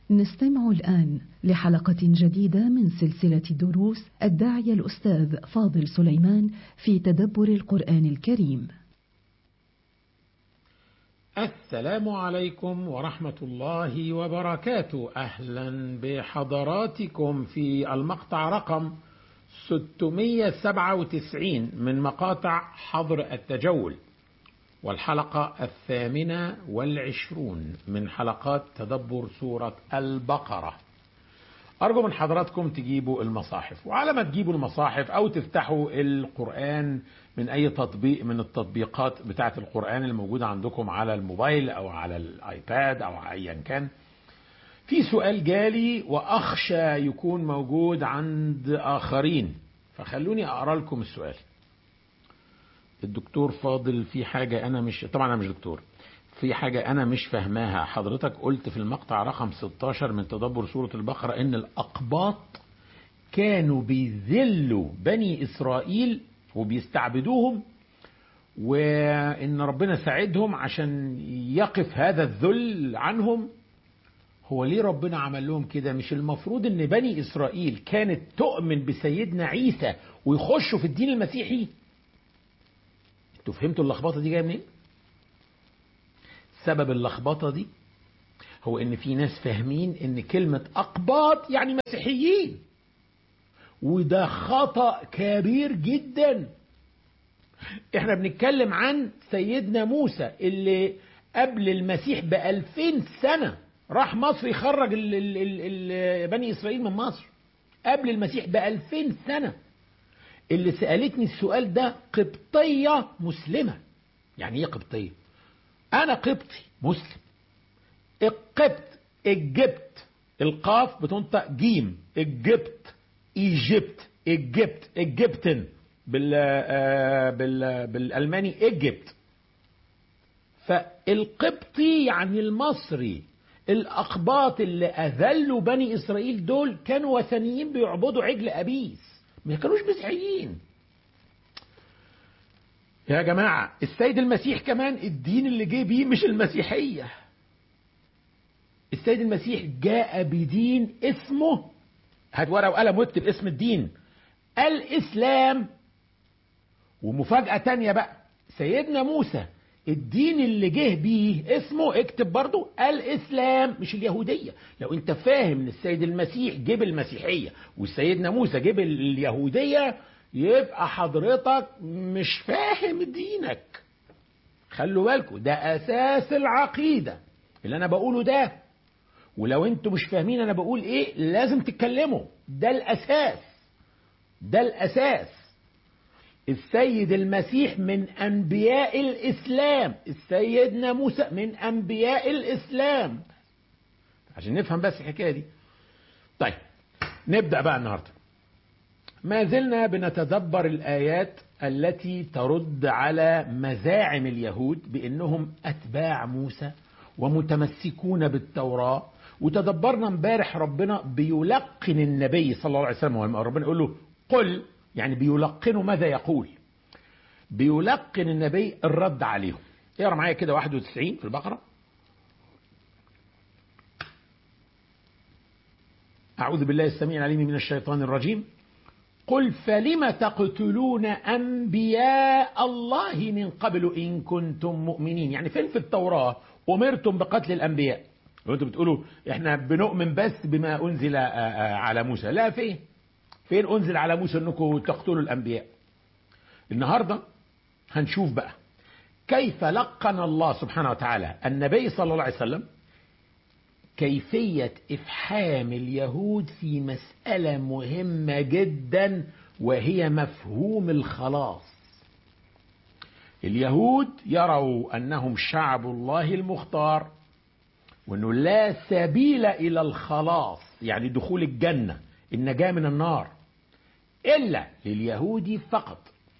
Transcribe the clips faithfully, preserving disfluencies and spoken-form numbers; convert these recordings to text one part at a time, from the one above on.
نستمع الآن لحلقة جديدة من سلسلة دروس الداعية الأستاذ فاضل سليمان في تدبر القرآن الكريم. السلام عليكم ورحمة الله وبركاته. أهلا بحضراتكم في المقطع رقم ستمائة وسبعة وتسعين من مقاطع حظر التجول، والحلقة الثامنة والعشرون من حلقات تدبر سورة البقرة. أرجو من حضراتكم تجيبوا المصاحف، وعلى ما تجيبوا المصاحف أو تفتحوا القرآن من أي تطبيق من التطبيقات بتاعة القرآن الموجودة عندكم على الموبايل أو على الآيباد أو أيا كان، في سؤال جالي وأخشى يكون موجود عند آخرين، فخلوني أقرأ لكم السؤال. الدكتور فاضل، في حاجة أنا مش طبعا أنا مش دكتور في حاجة أنا مش فاهماها. حضرتك قلت في المقطع رقم ستة عشر من تدبر سورة البقرة إن الأقباط كانوا بيذلوا بني إسرائيل وبيستعبدوهم، وإن ربنا ساعدهم عشان يقف هذا الذل عنهم. هو ليه ربنا عمل لهم كده؟ مش المفروض إن بني إسرائيل كانت تؤمن بسيدنا عيسى ويخشوا في الدين المسيحي؟ انتوا فهمتوا اللخبطة دي جاية منين؟ سبب اللخبطة دي هو ان في ناس فاهمين ان كلمة اقباط يعني مسيحيين، وده خطأ كبير جدا. احنا بنتكلم عن سيدنا موسى اللي قبل المسيح بألفين سنة راح مصر يخرج ال ال ال ال بني اسرائيل من مصر قبل المسيح بألفين سنة. اللي سألتني السؤال ده قبطية مسلمة. يعني ايه قبطية؟ انا قبطي مسلم. القبط الجبت، القاف بتنطق جيم، الجبت ايجيبت، الجبت الجبتن بال بال بالالماني ايجيبت. فالقبطي يعني المصري. الاقباط اللي اذلوا بني اسرائيل دول كانوا وثنيين بيعبدوا عجل ابيس، ما كانوش مسيحيين يا جماعة. السيد المسيح كمان الدين اللي جه بيه مش المسيحية. السيد المسيح جاء بدين اسمه، هات ورقة وقلم واكتب اسم الدين، الإسلام. ومفاجأة تانية بقى، سيدنا موسى الدين اللي جه بيه اسمه، اكتب برضو الإسلام مش اليهودية. لو انت فاهم ان السيد المسيح جيب المسيحية والسيدنا موسى جيب اليهودية، يبقى حضرتك مش فاهم دينك. خلوا بالكم، ده أساس العقيدة اللي أنا بقوله ده. ولو انتوا مش فاهمين أنا بقول إيه لازم تتكلموا. ده الأساس، ده الأساس. السيد المسيح من أنبياء الإسلام، السيدنا موسى من أنبياء الإسلام، عشان نفهم بس الحكاية دي. طيب نبدأ بقى النهاردة. ما زلنا بنتدبر الآيات التي ترد على مزاعم اليهود بأنهم أتباع موسى ومتمسكون بالتوراة. وتدبرنا امبارح ربنا بيلقن النبي صلى الله عليه وسلم، ربنا يقول له قل، يعني بيلقنه ماذا يقول. بيلقن النبي الرد عليهم. اقرا معايا كده واحد وتسعين في البقرة. أعوذ بالله السميع العليم من الشيطان الرجيم. قل فلم تقتلون أنبياء الله من قبل إن كنتم مؤمنين. يعني فين في التوراة أمرتم بقتل الأنبياء؟ وانتم بتقولوا احنا بنؤمن بس بما أنزل على موسى. لا، فين فين أنزل على موسى أنكم تقتلوا الأنبياء؟ النهاردة هنشوف بقى كيف لقن الله سبحانه وتعالى النبي صلى الله عليه وسلم كيفية إفحام اليهود في مسألة مهمة جدا، وهي مفهوم الخلاص. اليهود يروا أنهم شعب الله المختار، وأنه لا سبيل إلى الخلاص، يعني دخول الجنة، النجاة من النار، إلا لليهودي فقط.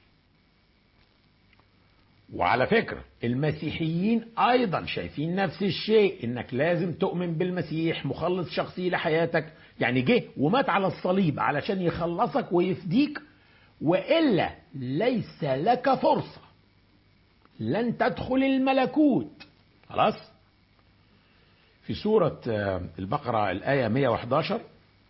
وعلى فكرة المسيحيين أيضا شايفين نفس الشيء، إنك لازم تؤمن بالمسيح مخلص شخصي لحياتك، يعني جه ومات على الصليب علشان يخلصك ويفديك، وإلا ليس لك فرصة، لن تدخل الملكوت. خلاص؟ في سورة البقرة الآية مئة وأحد عشر: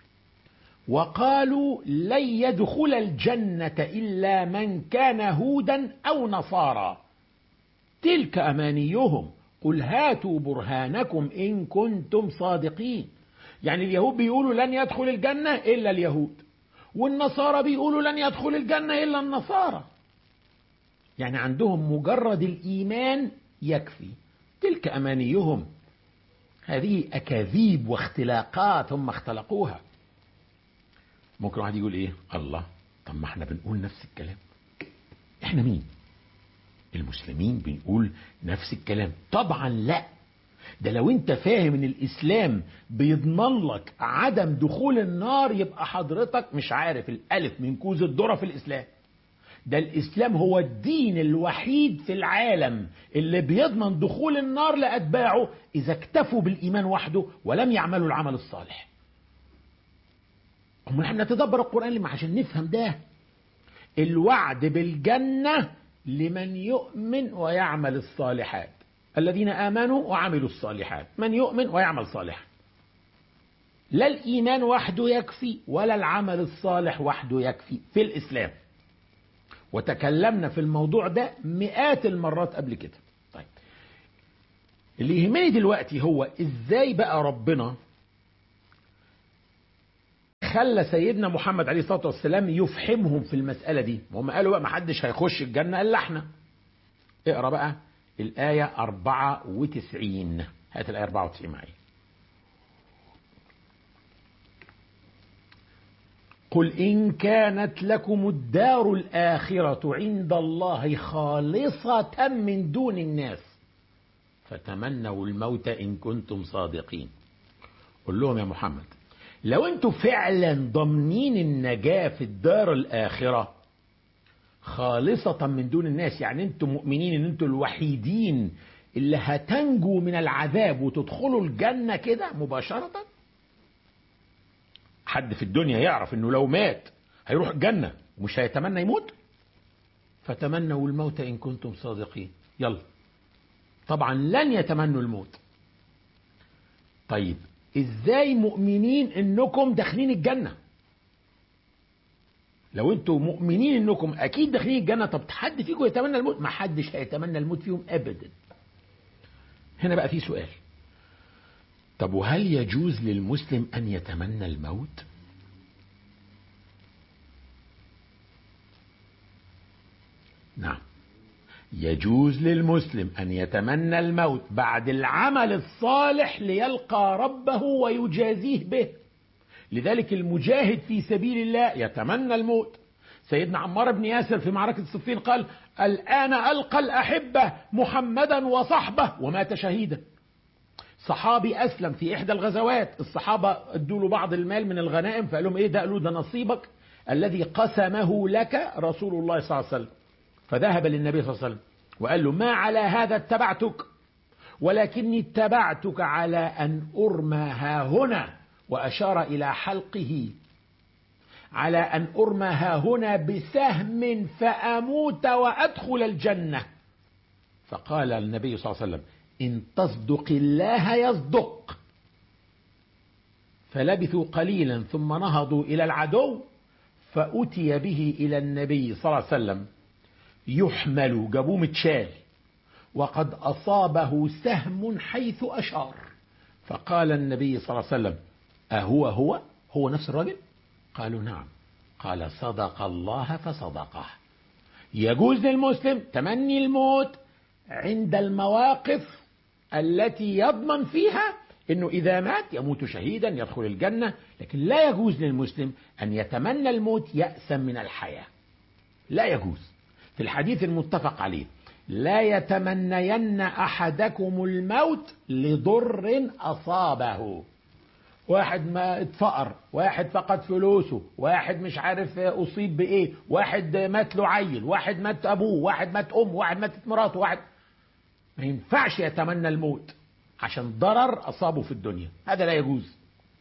وقالوا لن يدخل الجنة إلا من كان هودا أو نصارى تلك أمانيهم قل هاتوا برهانكم إن كنتم صادقين. يعني اليهود بيقولوا لن يدخل الجنة إلا اليهود، والنصارى بيقولوا لن يدخل الجنة إلا النصارى. يعني عندهم مجرد الإيمان يكفي. تلك أمانيهم، هذه أكاذيب واختلاقات هم اختلقوها. ممكن واحد يقول إيه؟ الله، طب ما احنا بنقول نفس الكلام. احنا مين؟ المسلمين بنقول نفس الكلام. طبعا لا، ده لو انت فاهم ان الاسلام بيضمن لك عدم دخول النار يبقى حضرتك مش عارف الالف من كوز الذرة في الاسلام. ده الاسلام هو الدين الوحيد في العالم اللي بيضمن دخول النار لاتباعه اذا اكتفوا بالايمان وحده ولم يعملوا العمل الصالح. هم احنا نتدبر القرآن لما عشان نفهم ده. الوعد بالجنة لمن يؤمن ويعمل الصالحات، الذين آمنوا وعملوا الصالحات، من يؤمن ويعمل صالحا. لا الإيمان وحده يكفي ولا العمل الصالح وحده يكفي في الإسلام. وتكلمنا في الموضوع ده مئات المرات قبل كده. طيب، اللي يهمني دلوقتي هو إزاي بقى ربنا خلى سيدنا محمد عليه الصلاة والسلام يفهمهم في المسألة دي. وهم قالوا بقى ما حدش هيخش الجنة إلا احنا. اقرأ بقى الآية أربعة وتسعين. هات الآية أربعة وتسعين معي. قل إن كانت لكم الدار الآخرة عند الله خالصة من دون الناس فتمنوا الموت إن كنتم صادقين. قل لهم يا محمد، لو انتوا فعلا ضامنين النجاة في الدار الآخرة خالصة من دون الناس، يعني انتوا مؤمنين ان انتوا الوحيدين اللي هتنجوا من العذاب وتدخلوا الجنة كده مباشرة. حد في الدنيا يعرف انه لو مات هيروح الجنة ومش هيتمنى يموت؟ فتمنوا الموت ان كنتم صادقين. يلا، طبعا لن يتمنوا الموت. طيب، ازاي مؤمنين انكم داخلين الجنة؟ لو انتم مؤمنين انكم اكيد داخلين الجنة، طب حد فيكم يتمنى الموت؟ ما حدش هيتمنى الموت فيهم ابدا. هنا بقى في سؤال، طب وهل يجوز للمسلم ان يتمنى الموت؟ نعم، يجوز للمسلم ان يتمنى الموت بعد العمل الصالح ليلقى ربه ويجازيه به. لذلك المجاهد في سبيل الله يتمنى الموت. سيدنا عمار بن ياسر في معركة الصفين قال: الآن ألقى الأحبة محمدا وصحبه، ومات شهيدا. صحابي أسلم في إحدى الغزوات، الصحابة ادوا له بعض المال من الغنائم، فقال لهم إيه ده؟ قالوا ده نصيبك الذي قسمه لك رسول الله صلى الله عليه وسلم. فذهب للنبي صلى الله عليه وسلم وقال له: ما على هذا اتبعتك، ولكني اتبعتك على أن أرمى ها هنا، وأشار إلى حلقه، على أن أرمى ها هنا بسهم فأموت وأدخل الجنة. فقال النبي صلى الله عليه وسلم: إن تصدق الله يصدق. فلبثوا قليلا ثم نهضوا إلى العدو، فأتي به إلى النبي صلى الله عليه وسلم يحمل، جابوه متشال، وقد أصابه سهم حيث أشار. فقال النبي صلى الله عليه وسلم: أهو هو هو نفس الرجل؟ قالوا: نعم. قال: صدق الله فصدقه. يجوز للمسلم تمني الموت عند المواقف التي يضمن فيها انه اذا مات يموت شهيدا يدخل الجنة، لكن لا يجوز للمسلم ان يتمنى الموت يأسا من الحياة. لا يجوز. في الحديث المتفق عليه: لا يتمنين احدكم الموت لضر اصابه. واحد ما اتفقر، واحد فقد فلوسه، واحد مش عارف اصيب بايه، واحد مات له عيل، واحد مات ابوه، واحد مات امه، واحد ماتت مراته، واحد ما ينفعش يتمنى الموت عشان ضرر اصابه في الدنيا، هذا لا يجوز.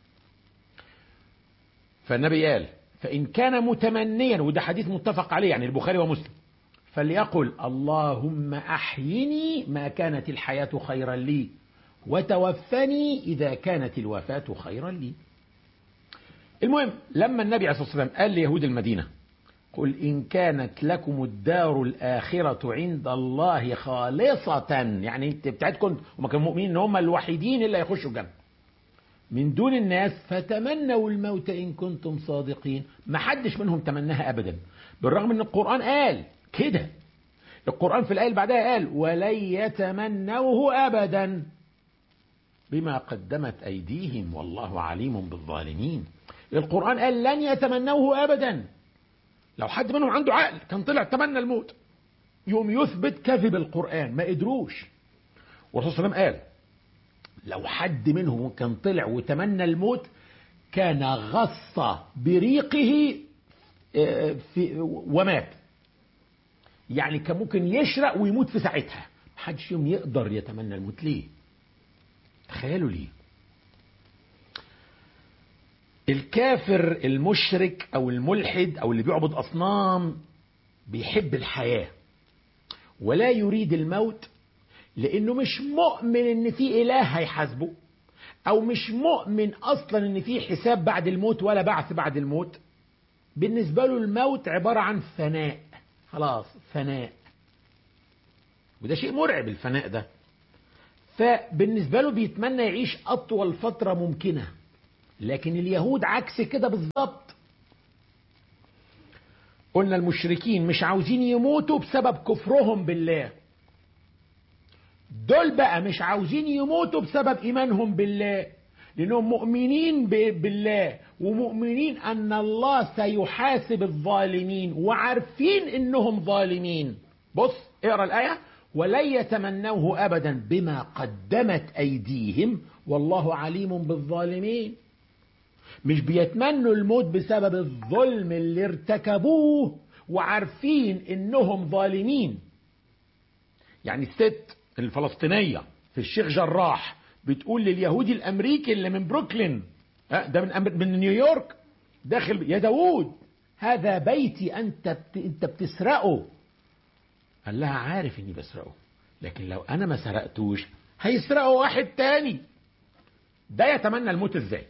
فالنبي قال: فان كان متمنيا، وده حديث متفق عليه يعني البخاري ومسلم، فليقل: اللهم احيني ما كانت الحياة خيرا لي، وتوفني إذا كانت الوفاة خيرا لي. المهم لما النبي عليه الصلاة والسلام قال ليهود المدينة قل إن كانت لكم الدار الآخرة عند الله خالصة، يعني انت بتاعتكم، وما كانوا مؤمنين ان هم الوحيدين اللي هيخشوا الجنة من دون الناس، فتمنوا الموت إن كنتم صادقين. ما حدش منهم تمناها أبدا، بالرغم ان القرآن قال كده. القرآن في الآية اللي بعدها قال ولن يتمنوه أبدا بما قدمت أيديهم والله عليم بالظالمين. القرآن قال لن يتمنوه أبدا. لو حد منهم عنده عقل كان طلع تمنى الموت، يوم يثبت كذب القرآن، ما قدروش. والرسول صلى الله عليه وسلم قال لو حد منهم كان طلع وتمنى الموت كان غص بريقه في ومات، يعني كان ممكن يشرق ويموت في ساعتها. محدش يوم يقدر يتمنى الموت. ليه؟ تخيلوا ليه؟ الكافر المشرك او الملحد او اللي بيعبد اصنام بيحب الحياة ولا يريد الموت، لانه مش مؤمن ان في اله هيحاسبه، او مش مؤمن اصلا ان في حساب بعد الموت ولا بعث بعد الموت. بالنسبة له الموت عبارة عن فناء، خلاص فناء، وده شيء مرعب الفناء ده. فبالنسبة له بيتمنى يعيش اطول فترة ممكنة. لكن اليهود عكس كده بالظبط. قلنا المشركين مش عاوزين يموتوا بسبب كفرهم بالله، دول بقى مش عاوزين يموتوا بسبب إيمانهم بالله، لأنهم مؤمنين بالله ومؤمنين أن الله سيحاسب الظالمين وعارفين إنهم ظالمين. بص اقرأ الآية ولن يتمنوه أبدا بما قدمت أيديهم والله عليم بالظالمين. مش بيتمنوا الموت بسبب الظلم اللي ارتكبوه وعارفين انهم ظالمين. يعني الست الفلسطينية في الشيخ جراح بتقول لليهودي الامريكي اللي من بروكلين، ده من, أمر... من نيويورك، داخل يا داوود هذا بيتي انت بت... انت بتسرقه. قال لها عارف اني بسرقه، لكن لو انا ما سرقتوش هيسرقه واحد تاني. ده يتمنى الموت ازاي؟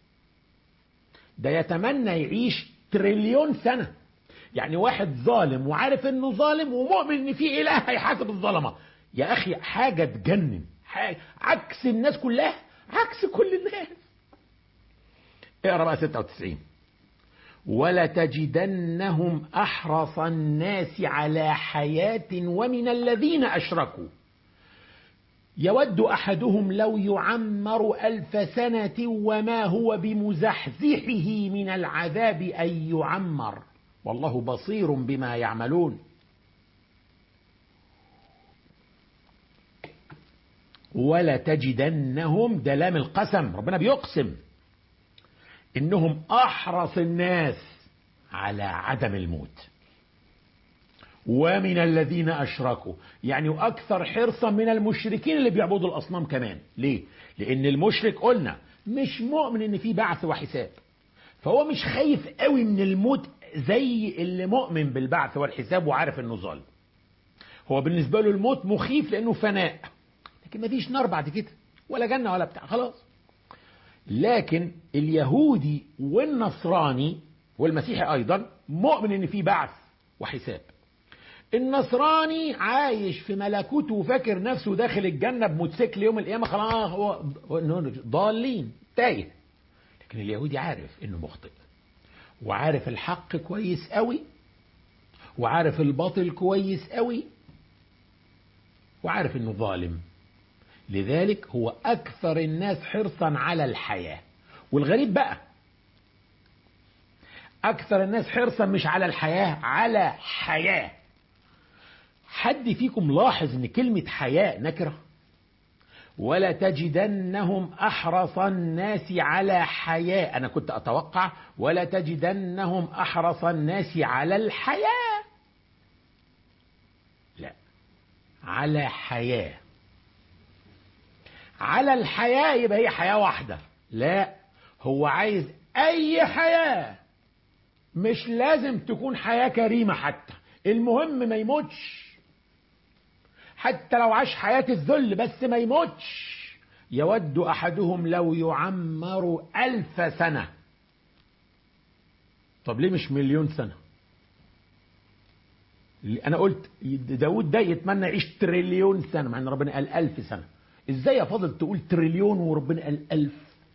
ده يتمنى يعيش تريليون سنة. يعني واحد ظالم وعارف انه ظالم ومؤمن ان في اله هيحاسب الظلمة. يا اخي حاجة تجنن، حاجة عكس الناس كلها، عكس كل الناس. اقرأ بقى ستة وتسعين ولتجدنهم احرص الناس على حياة ومن الذين اشركوا يود أحدهم لو يعمر ألف سنة وما هو بمزحزحه من العذاب أن يعمر والله بصير بما يعملون. ولتجدنهم ده لام القسم، ربنا بيقسم إنهم أحرص الناس على عدم الموت ومن الذين أشركوا، يعني أكثر حرصا من المشركين اللي بيعبدوا الأصنام كمان. ليه؟ لأن المشرك قلنا مش مؤمن إن في بعث وحساب، فهو مش خايف قوي من الموت زي اللي مؤمن بالبعث والحساب وعارف إنه ظالم. هو بالنسبة له الموت مخيف لأنه فناء، لكن ما فيش نار بعد كده ولا جنة ولا بتاع، خلاص. لكن اليهودي والنصراني والمسيحي أيضا مؤمن إن في بعث وحساب. النصراني عايش في ملكوته وفاكر نفسه داخل الجنة بموتوسيكل يوم القيامة، خلاص هو ضالين تايه. لكن اليهودي عارف انه مخطئ، وعارف الحق كويس قوي، وعارف الباطل كويس قوي، وعارف انه ظالم. لذلك هو اكثر الناس حرصا على الحياة. والغريب بقى اكثر الناس حرصا مش على الحياة، على حياة. حد فيكم لاحظ ان كلمة حياة نكرة؟ ولا تجدنهم احرص الناس على حياة، انا كنت اتوقع ولا تجدنهم احرص الناس على الحياة، لا، على حياة. على الحياة يبقى هي حياة واحدة، لا، هو عايز اي حياة، مش لازم تكون حياة كريمة، حتى المهم ما يموتش، حتى لو عاش حياة الذل بس ما يموتش، يود أحدهم لو يعمر ألف سنة. طب ليه مش مليون سنة؟ أنا قلت داود ده يتمنى يعيش تريليون سنة، مع أن ربنا قال ألف سنة. إزاي يا فاضل تقول تريليون وربنا قال ألف؟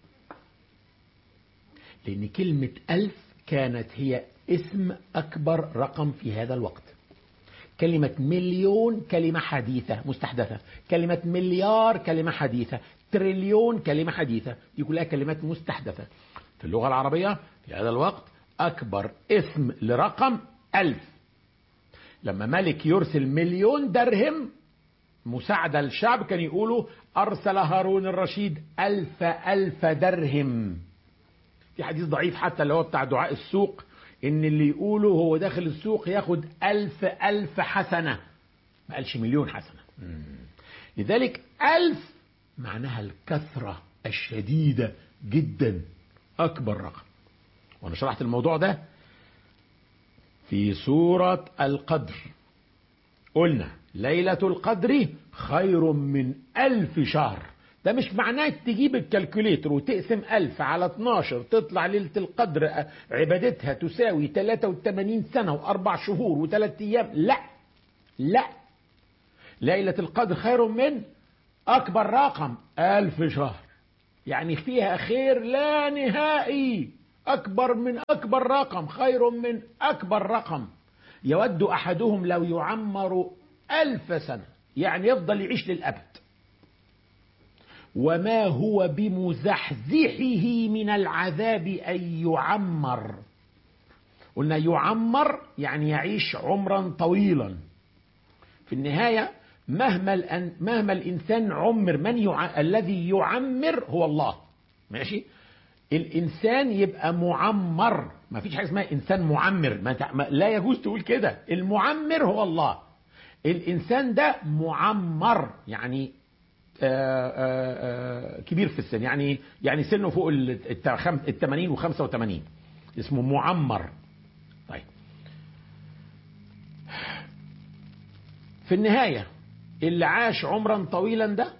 لأن كلمة ألف كانت هي اسم أكبر رقم في هذا الوقت. كلمة مليون كلمة حديثة مستحدثة، كلمة مليار كلمة حديثة، تريليون كلمة حديثة، دي كلها كلمات مستحدثة. في اللغة العربية في هذا الوقت أكبر اسم لرقم ألف. لما ملك يرسل مليون درهم مساعدة للشعب كان يقولوا أرسل هارون الرشيد ألف ألف درهم. في حديث ضعيف حتى اللي هو بتاع دعاء السوق، إن اللي يقوله هو داخل السوق ياخد ألف ألف حسنة، ما قالش مليون حسنة. مم. لذلك ألف معناها الكثرة الشديدة جدا، أكبر رقم. وأنا شرحت الموضوع ده في سورة القدر، قلنا ليلة القدر خير من ألف شهر. ده مش معناه تجيب الكالكوليتر وتقسم ألف على اتناشر تطلع ليلة القدر عبادتها تساوي ثلاثة وثمانين سنة وأربع شهور وثلاث أيام. لا لا، ليلة القدر خير من أكبر رقم ألف شهر، يعني فيها خير لا نهائي، أكبر من أكبر رقم، خير من أكبر رقم. يود أحدهم لو يعمر ألف سنة، يعني يفضل يعيش للأبد. وما هو بمزحزحه من العذاب أن يعمر. قلنا يعمر يعني يعيش عمرا طويلا. في النهاية مهما الأن مهما الإنسان عمر، من يع... الذي يعمر هو الله. ماشي، الإنسان يبقى معمر، ما فيش حاجة اسمها إنسان معمر، ما ت... ما... لا يجوز تقول كده. المعمر هو الله، الإنسان ده معمر يعني آآ آآ كبير في السن، يعني يعني سنه فوق الثمانين وخمسة وثمانين، اسمه معمر. طيب في النهاية اللي عاش عمرا طويلا ده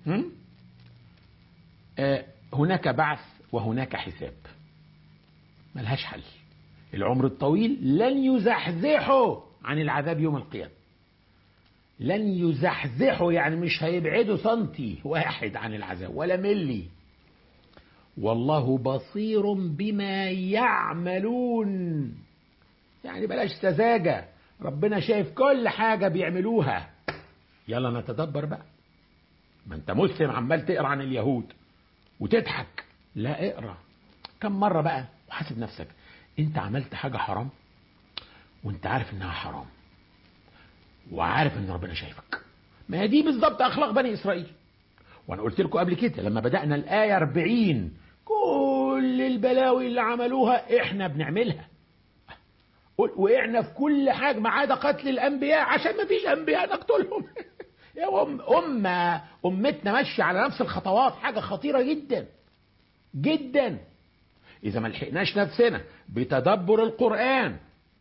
هناك بعث وهناك حساب، ملهاش حل. العمر الطويل لن يزحزحه عن العذاب يوم القيامة، لن يزحزحه، يعني مش هيبعده سنتي واحد عن العذاب ولا ملي. والله بصير بما يعملون، يعني بلاش سذاجة، ربنا شايف كل حاجة بيعملوها. يلا نتدبر بقى. ما انت مسلم عمال تقرأ عن اليهود وتضحك، لا اقرأ كم مرة بقى وحاسب نفسك. انت عملت حاجة حرام وانت عارف انها حرام وعارف ان ربنا شايفك. ما هي دي بالظبط اخلاق بني اسرائيل. وانا قلت لكم قبل كده لما بدأنا الآية أربعين كل البلاوي اللي عملوها احنا بنعملها، وقعنا في كل حاجة ما عدا قتل الانبياء عشان ما فيش انبياء نقتلهم. يا أم أمة أمتنا ماشية على نفس الخطوات، حاجة خطيرة جدا جدا. إذا ما لحقناش نفسنا بتدبر القرآن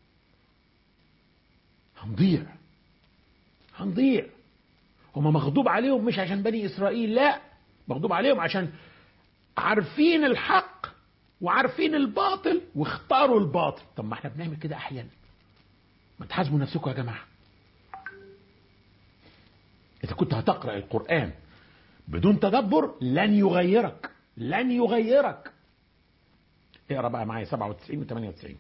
هنضيع هنضيع. هما مغضوب عليهم مش عشان بني إسرائيل، لا، مغضوب عليهم عشان عارفين الحق وعارفين الباطل واختاروا الباطل. طب ما احنا بنعمل كده أحيانا. ما تحاسبوا نفسكم يا جماعة. إذا كنت هتقرأ القرآن بدون تدبر لن يغيرك، لن يغيرك. اقرأ بقى معايا سبعة وتسعين و ثمانية وتسعين.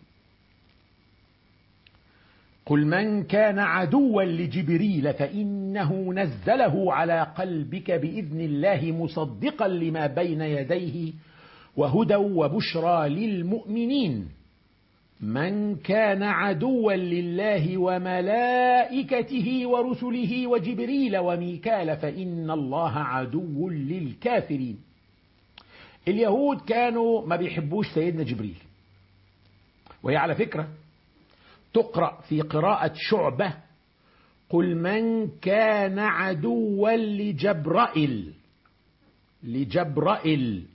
قل من كان عدوا لجبريل فإنه نزله على قلبك بإذن الله مصدقا لما بين يديه وهدى وبشرى للمؤمنين. من كان عدوا لله وملائكته ورسله وجبريل وميكال فإن الله عدو للكافرين. اليهود كانوا ما بيحبوش سيدنا جبريل، وهي على فكرة تقرأ في قراءة شعبة قل من كان عدوا لجبرائيل لجبرائيل،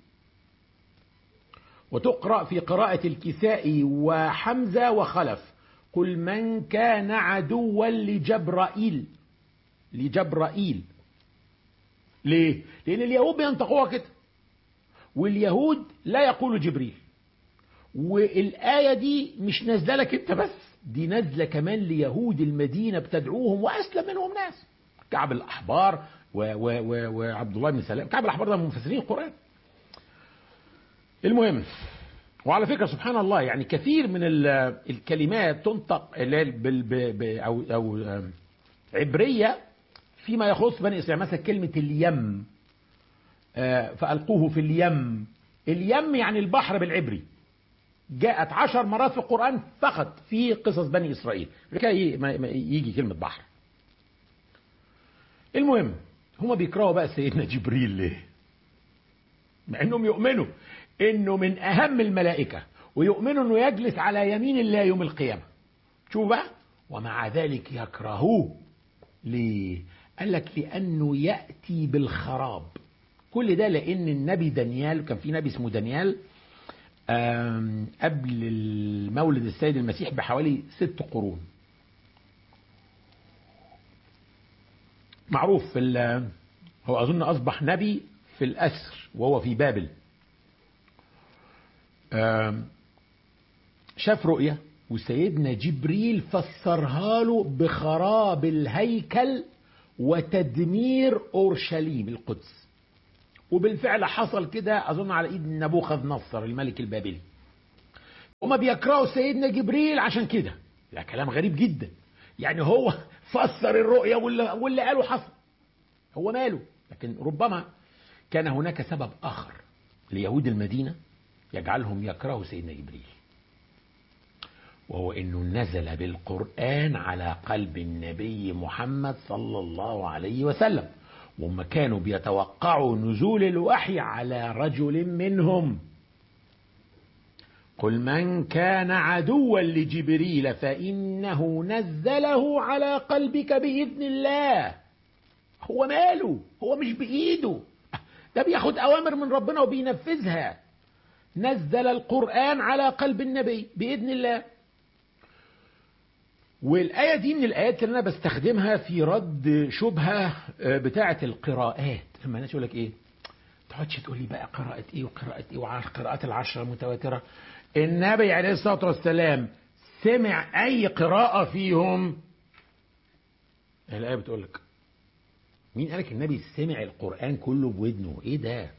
وتقرأ في قراءة الكسائي وحمزة وخلف قل من كان عدوا لجبرائيل لجبرائيل. ليه؟ لأن اليهود بينطقوها كده، واليهود لا يقولوا جبريل. والآية دي مش نازلة لك انت بس، دي نازلة كمان ليهود المدينة بتدعوهم، وأسلم منهم ناس، كعب الأحبار وعبد الله بن سلام. كعب الأحبار ده من مفسرين القرآن. المهم، وعلى فكرة سبحان الله، يعني كثير من الكلمات تنطق أو أو عبرية فيما يخص بني إسرائيل. مثلا كلمة اليم، فألقوه في اليم. اليم يعني البحر بالعبري، جاءت عشر مرات في القرآن فقط في قصص بني إسرائيل يجي كلمة بحر. المهم، هما بيكرهوا بقى سيدنا جبريل ليه؟ مع انهم يؤمنوا انه من اهم الملائكة، ويؤمنوا انه يجلس على يمين الله يوم القيامة. شوف بقى، ومع ذلك يكرهوه ليه؟ قال لك لانه يأتي بالخراب. كل ده لان النبي دانيال، كان في نبي اسمه دانيال قبل المولد السيد المسيح بحوالي ست قرون، معروف في هو أظن أصبح نبي في الأسر وهو في بابل. شاف رؤية، وسيدنا جبريل فسرها له بخراب الهيكل وتدمير أورشليم القدس. وبالفعل حصل كده أظن على إيد نبوخذ نصر الملك البابلي. هما بيكرهوا سيدنا جبريل عشان كده. لا، كلام غريب جدا. يعني هو فسر الرؤية واللي, واللي قاله حصل، هو ماله؟ لكن ربما كان هناك سبب آخر ليهود المدينة يجعلهم يكرهوا سيدنا جبريل، وهو أنه نزل بالقرآن على قلب النبي محمد صلى الله عليه وسلم، وهم كانوا بيتوقعوا نزول الوحي على رجل منهم. قل من كان عدوا لجبريل فإنه نزله على قلبك بإذن الله. هو ماله؟ هو مش بإيده، ده بياخد أوامر من ربنا وبينفذها. نزل القرآن على قلب النبي بإذن الله. والآية دي من الآيات اللي أنا بستخدمها في رد شبهة بتاعة القراءات. لما الناس يقول لك إيه، تقعدش تقول لي بقى قراءة إيه وقراءة إيه وقراءات العشرة المتواترة. النبي عليه الصلاة والسلام سمع أي قراءة فيهم؟ الآية بتقول لك، مين قالك النبي سمع القرآن كله بودنه؟ إيه ده؟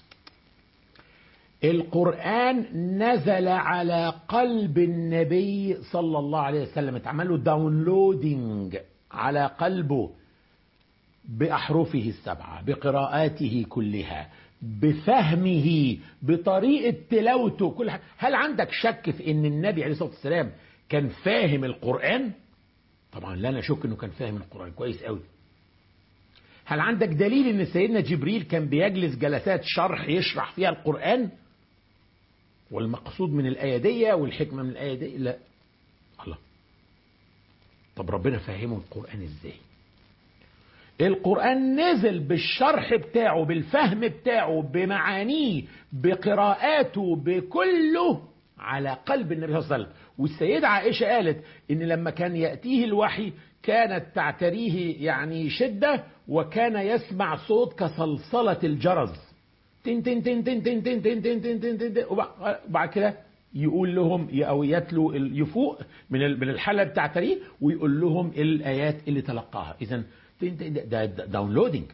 القرآن نزل على قلب النبي صلى الله عليه وسلم، اتعمل له داونلودينج على قلبه بأحرفه السبعة، بقراءاته كلها، بفهمه، بطريقة تلاوته، كل حاجة. هل عندك شك في ان النبي عليه الصلاة والسلام كان فاهم القرآن؟ طبعا لا نشك انه كان فاهم القرآن كويس قوي. هل عندك دليل ان سيدنا جبريل كان بيجلس جلسات شرح يشرح فيها القرآن؟ والمقصود من الآية دي والحكمة من الآية دي؟ لا. الله، طب ربنا فهمه القرآن ازاي؟ القرآن نزل بالشرح بتاعه، بالفهم بتاعه، بمعانيه، بقراءاته، بكله على قلب النبي صلى الله عليه وسلم. والسيدة عائشة قالت إن لما كان يأتيه الوحي كانت تعتريه يعني شدة، وكان يسمع صوت كصلصلة الجرس، تن تن تن تن تن تن تن تن تن تن تن تن، وبعد كده يقول لهم أو يتلو يفوق من من الحلة بتاعتريه ويقول لهم الآيات اللي تلقاها. إذن ده داونلودينج.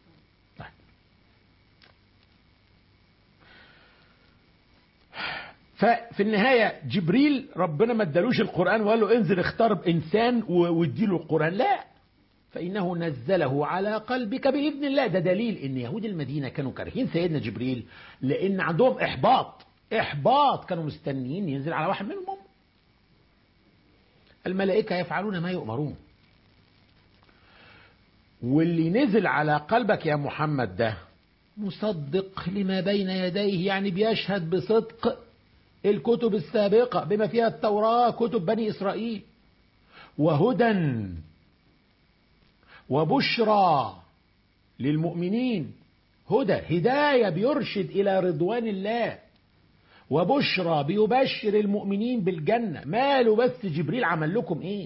ففي النهاية جبريل ربنا ما ادالوش القرآن وقال له انزل اختار بإنسان واديله القرآن، لا، فإنه نزله على قلبك بإذن الله. ده دليل ان يهود المدينة كانوا كارهين سيدنا جبريل لأن عندهم إحباط إحباط كانوا مستنيين ينزل على واحد منهم. الملائكة يفعلون ما يؤمرون. واللي نزل على قلبك يا محمد ده مصدق لما بين يديه، يعني بيشهد بصدق الكتب السابقة بما فيها التوراة، كتب بني إسرائيل، وهدى وبشرى للمؤمنين. هدى، هداية بيرشد إلى رضوان الله، وبشرى بيبشر المؤمنين بالجنة. ماله بس جبريل عمل لكم إيه؟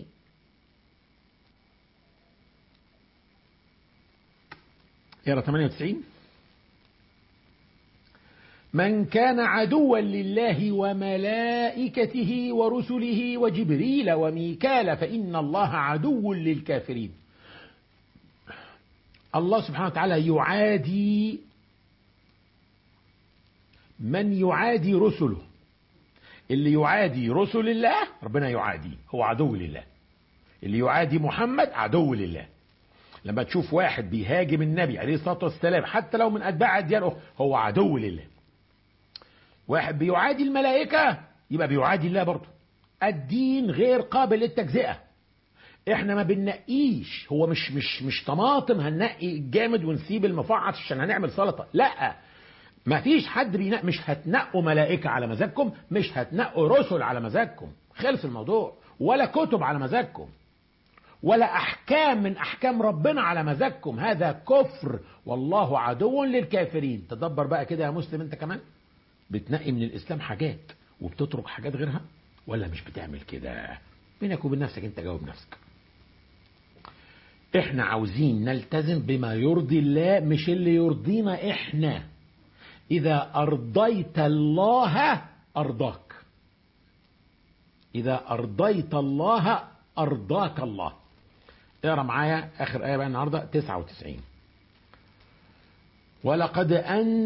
اقرا ثمانية وتسعين. من كان عدوا لله وملائكته ورسله وجبريل وميكال فإن الله عدو للكافرين. الله سبحانه وتعالى يعادي من يعادي رسله. اللي يعادي رسل الله ربنا يعادي، هو عدو لله. اللي يعادي محمد عدو لله. لما تشوف واحد بيهاجم النبي عليه الصلاة والسلام حتى لو من أتباع الديانة هو عدو لله. واحد بيعادي الملائكة يبقى بيعادي الله برضه. الدين غير قابل للتجزئة. احنا ما بننقيش، هو مش مش مش طماطم هننقي الجامد ونسيب المفعص عشان هنعمل سلطة. لا، ما فيش حد بينق. مش هتنقوا ملائكة على مزاجكم، مش هتنقوا رسل على مزاجكم، خلص الموضوع. ولا كتب على مزاجكم، ولا أحكام من أحكام ربنا على مزاجكم. هذا كفر، والله عدو للكافرين. تدبر بقى كده يا مسلم، انت كمان بتنقي من الإسلام حاجات وبتترك حاجات غيرها، ولا مش بتعمل كده؟ بينك وبين نفسك انت، جاوب نفسك. احنا عاوزين نلتزم بما يرضي الله، مش اللي يرضينا احنا. إذا أرضيت الله أرضاك، إذا أرضيت الله أرضاك الله. اقرأ معايا آخر آية بقى النهاردة تسعة وتسعين. ولقد أن